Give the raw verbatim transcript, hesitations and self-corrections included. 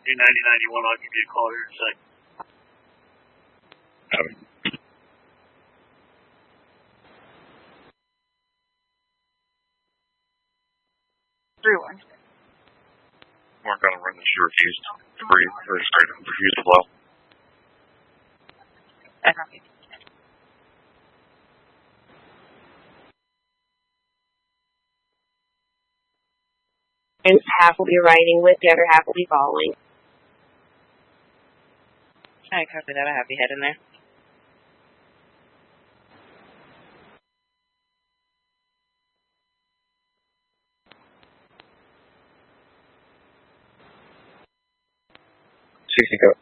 two ninety ninety-one. I'll give you a call here in a second. Copy. three one. We're going to run this refused to breathe, or straight up refused to blow. I copy. And half will be riding with, the other half will be following. I copy that. I have you head in there. sixty go.